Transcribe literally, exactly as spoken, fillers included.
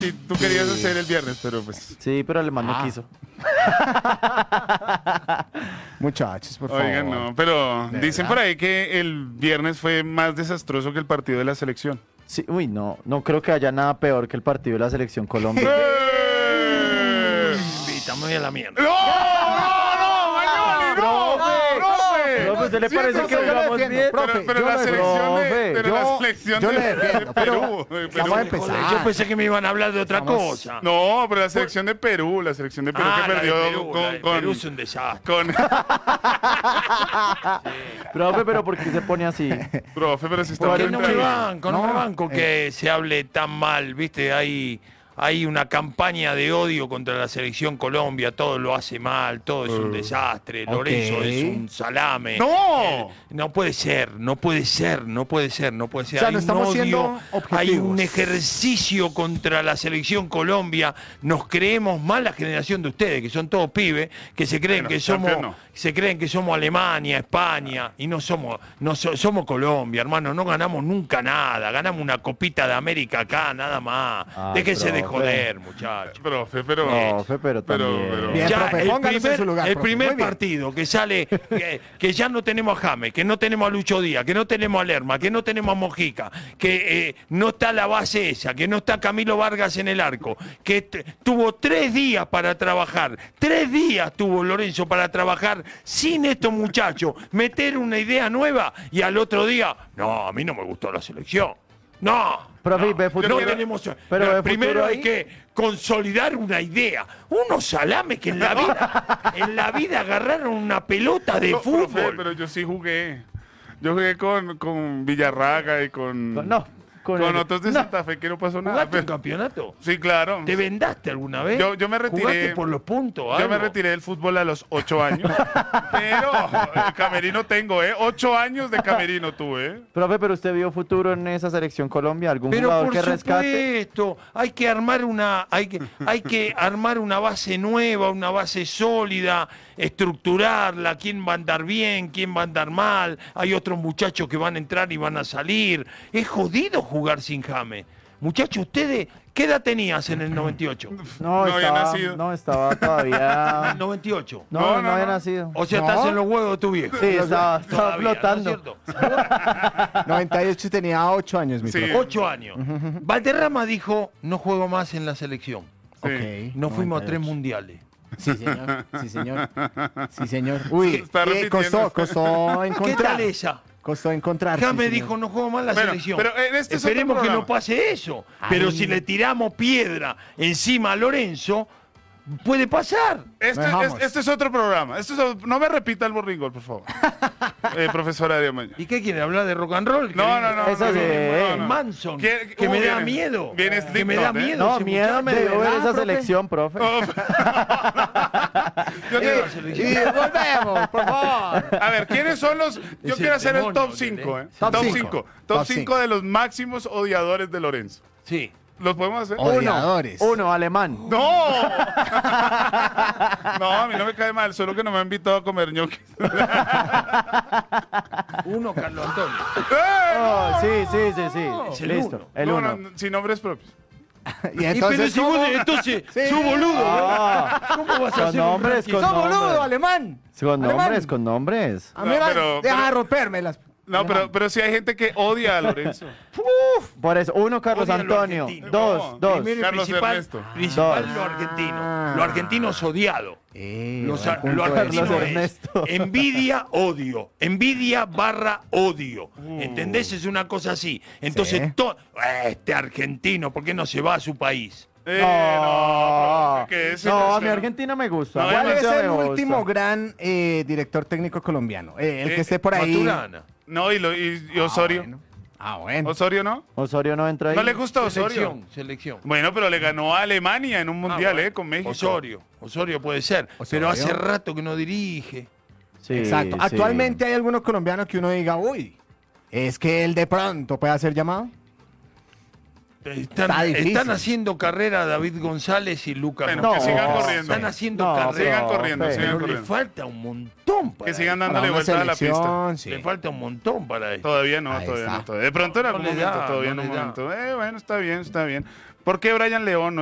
Y tú querías hacer el viernes, pero pues... Sí, pero Alemán Ah. no quiso. Muchachos, por favor. Oigan, no, pero ¿De dicen verdad? por ahí que el viernes fue más desastroso que el partido de la selección. Sí, uy, no, no creo que haya nada peor que el partido de la selección Colombia. ¡Eh! Invítame a la mierda. ¡No! ¡No, no, Mañoli, no! ¡Profe! Profe, ¿usted le Sí, parece profe, que yo le jugamos defiendo, bien? profe. Pero, pero yo la lo selección de, profe, pero yo- la selección yo de, le defiendo, de pero Perú. de estamos Perú. empezando. Yo pensé que me iban a hablar de otra Estamos- cosa. No, pero la selección de Perú, la selección de Perú Ah, que la de perdió Perú, con, la de con, Perú es un desastre. con- Profe, pero ¿por qué se pone así? Profe, pero si está ¿Por Porque qué no no me me- banco, no, me no, banco que se hable tan mal, ¿viste? Hay, hay una campaña de odio contra la selección Colombia, todo lo hace mal, todo es un desastre, Lorenzo ok. es un salame. ¡No! Eh, no puede ser, no puede ser, no puede ser, no puede ser. O sea, Hay no un estamos odio, siendo hay un objetivos. ejercicio contra la selección Colombia. Nos creemos más la generación de ustedes, que son todos pibes, que se creen Bueno, que somos, campeón no. se creen que somos Alemania, España, y no somos, no so- somos Colombia, hermano. No ganamos nunca nada, ganamos una copita de América acá, nada más. Ay, Déjense de profe. joder, muchachos. Profe, pero... Profe, pero pero, también. pero- Bien, Ya, profe, el pónganse en primer, su lugar, el profe. primer Muy bien. partido que sale, que, que ya no tenemos a James, que no tenemos a Lucho Díaz, que no tenemos a Lerma, que no tenemos a Mojica, que eh, no está la base esa, que no está Camilo Vargas en el arco, que t- tuvo tres días para trabajar, tres días tuvo Lorenzo para trabajar sin estos muchachos, meter una idea nueva y al otro día, no, a mí no me gustó la selección. No, Profe, ¿y no, ve futuro? no tenemos. Pero no, ve primero futuro hay ahí. que consolidar una idea. Unos salames que en la vida, en la vida agarraron una pelota de No, fútbol. profe, pero yo sí jugué. Yo jugué con, con Villarraga y con... No, con, Con el- otros de no. Santa Fe que no pasó nada. ¿Jugaste un pero- campeonato? Sí, claro. ¿Te vendaste alguna vez? Yo- yo me retiré- ¿Jugaste por los puntos? Yo me algo? retiré del fútbol a los ocho años. Pero eh, camerino tengo, ¿eh? Ocho años de camerino tuve, ¿eh? Profe, pero usted vio futuro en esa selección Colombia, algún Pero jugador por que rescate. supuesto, hay que armar una, hay que, hay que armar una base nueva, una base sólida, estructurarla, quién va a andar bien, quién va a andar mal, hay otros muchachos que van a entrar y van a salir. Es jodido jugar sin James. Muchachos, ustedes, ¿qué edad tenías en el noventa y ocho? No, No había estaba, nacido. no, estaba todavía. noventa y ocho. No, No, no, no, había no. nacido. O sea, No. estás en los huevos de tu viejo. Sí, estaba, estaba Todavía, ¿no es flotando. cierto? noventa y ocho tenía ocho años, mi Sí. profe. Ocho años. Valderrama dijo, no juego más en la selección. Sí. Ok, No fuimos a tres noventa y ocho. mundiales. Sí, señor. Sí, señor. Sí, señor. Uy, Está eh, repitiendo. costó, costó ¿Qué encontrar. tal esa? Costó encontrar. James sí, dijo, señor. no juego más la Bueno, selección. pero en este es otro Esperemos que programa. no pase eso. Pero Ay. si le tiramos piedra encima a Lorenzo, puede pasar. Este, Dejamos. es- este es otro programa. Este es otro- no me repita el borringol, por favor. eh, profesora de mañana. ¿Y qué quiere? ¿Hablar de rock and roll? No, no, no. Eso no, sí. no, no. Manson, ¿Quién- que cómo me da viene? miedo. Viene que me da Slipknot, ¿eh? miedo. No, ese miedo muchacho. me ¿De dio ver verdad, esa profe? selección, profe. Yo ¿Qué te- la selección? Y volvemos, por favor. a ver, ¿quiénes son los...? Yo Es quiero el hacer el demonio, top cinco, ¿eh? ¿entendés? Top Top cinco. cinco. Top Top cinco cinco. de los máximos odiadores de Lorenzo. Sí. ¿Los podemos hacer? Odiadores. Uno, alemán. ¡No! No, a mí no me cae mal, solo que no me ha invitado a comer ñoquis. Uno, Carlos Antonio. ¡Eh! Oh, sí, sí, sí, sí. Es el Listo. uno. El No, uno. no, sin nombres propios. Y Y entonces, pero si vos, ¿cómo? entonces, Sí. sos boludo. Ah. ¿no? ¿Cómo vas a Con hacer un nombres, ranking? con ¡Sos nombres. boludo, alemán! Con Alemán. nombres, con nombres. A mí No, me pero- deja pero- de romperme las... No, pero, pero sí hay gente que odia a Lorenzo. Por eso, uno, Carlos Odia a lo Antonio. argentino. Dos, No, dos. Primero y Carlos principal, Ernesto. principal Dos. lo argentino. Ah. Lo argentino es odiado. Eh, Los- buen punto lo de argentino Carlos es Ernesto. envidia, odio. Envidia barra odio. Uh. ¿Entendés? Es una cosa así. Entonces, Sí. to- este argentino, ¿por qué no se va a su país? Eh, no, profe, que ese No, es a el- mi Argentina me gusta. No, ¿Cuál es Valencia el me gusta. último gran eh, director técnico colombiano? Eh, el Eh, que esté por ahí. Maturana. No, y, lo- y- y Osorio. Ah, bueno. Ah, bueno. ¿Osorio no? Osorio no entra ahí. ¿No le gusta Osorio? Selección, selección. Bueno, pero le ganó a Alemania en un mundial, Ah, bueno. ¿eh? Con México. Osorio, Osorio puede ser. Osorio. Pero hace rato que no dirige. Sí, Exacto. sí. Actualmente hay algunos colombianos que uno diga, uy, es que él de pronto puede ser llamado. Están, Está difícil. están haciendo carrera David González y Lucas Bueno, Rodríguez. que sigan No, corriendo. Están haciendo No, carrera. Sigan corriendo, Profe. sigan Pero le corriendo. falta un montón para Que sigan eso. dándole Para una vuelta a la pista. selección, sí. Le falta un montón para eso. Todavía no, Ahí todavía está. no, todavía. De pronto en algún No le momento, da, todavía no en un le da. momento. Eh, bueno, está bien, está bien. ¿Por qué Brian León?